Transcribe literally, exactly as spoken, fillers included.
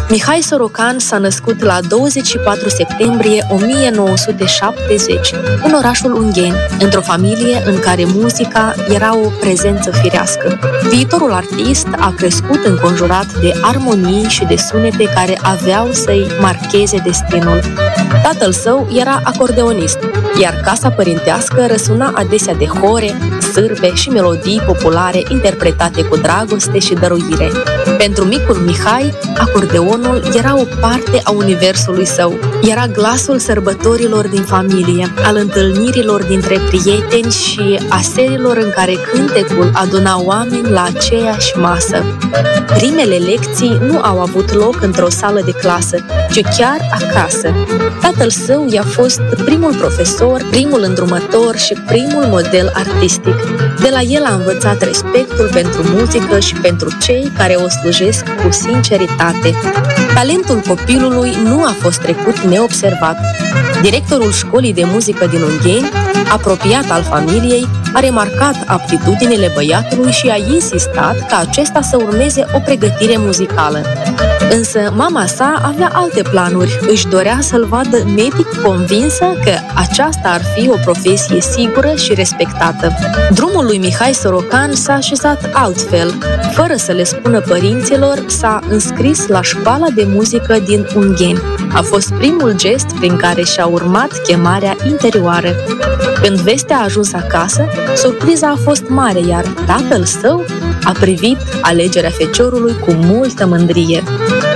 Mihai Sorocan s-a născut la douăzeci și patru septembrie o mie nouă sute șaptezeci în orașul Ungheni, într-o familie în care muzica era o prezență firească. Viitorul artist a crescut înconjurat de armonii și de sunete care aveau să-i marcheze destinul. Tatăl său era acordeonist, iar casa părintească răsuna adesea de hore, sârbe și melodii populare interpretate cu dragoste și dăruire. Pentru micul Mihai, acordeonul era o parte a universului său. Era glasul sărbătorilor din familie, al întâlnirilor dintre prieteni și a serilor în care cântecul aduna oameni la aceeași masă. Primele lecții nu au avut loc într-o sală de clasă, ci chiar acasă. Tatăl său i-a fost primul profesor, primul îndrumător și primul model artistic. De la el a învățat respectul pentru muzică și pentru cei care o slujesc cu sinceritate. Talentul copilului nu a fost trecut neobservat. Directorul școlii de muzică din Ungheni, apropiat al familiei, a remarcat aptitudinile băiatului și a insistat ca acesta să urmeze o pregătire muzicală. Însă mama sa avea alte planuri, își dorea să-l vadă medic, convinsă că aceasta ar fi o profesie sigură și respectată. Drumul lui Mihai Sorocan s-a așezat altfel. Fără să le spună părinților, s-a înscris la școala de muzică din Ungheni. A fost primul gest prin care și-a urmat chemarea interioară. Când vestea a ajuns acasă, surpriza a fost mare, iar tatăl său a privit alegerea feciorului cu multă mândrie.